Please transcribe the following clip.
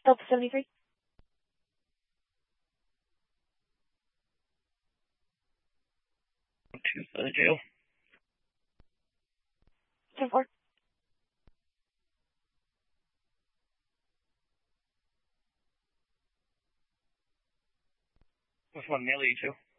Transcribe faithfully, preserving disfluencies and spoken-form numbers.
Delta seventy-three. To the jail. ten four. Which one mail you to?